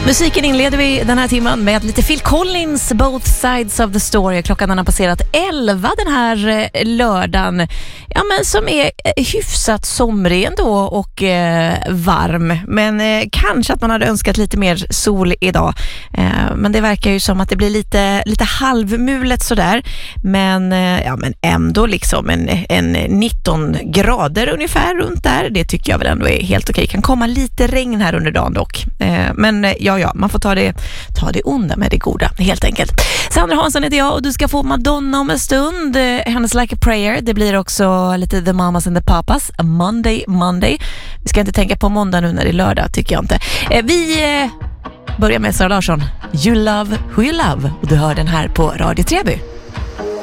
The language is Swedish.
Musiken inleder vi den här timmen med lite Phil Collins, Both Sides of the Story. Klockan har passerat 11 den här lördagen. Ja, men som är hyfsat somrig ändå och varm. Men kanske att man hade önskat lite mer sol idag. Men det verkar ju som att det blir lite halvmulet sådär. Men ändå liksom en 19 grader ungefär runt där. Det tycker jag väl ändå är helt okej. Kan komma lite regn här under dagen dock. Men man får ta det onda med det goda, helt enkelt. Sandra Hansson heter jag och du ska få Madonna om en stund. Hennes Like a Prayer. Det blir också lite The Mamas and the Papas. Monday. Vi ska inte tänka på måndag nu när det är lördag, tycker jag inte. Vi börjar med Sara Larsson. You Love Who You Love. Och du hör den här på Radio Treby.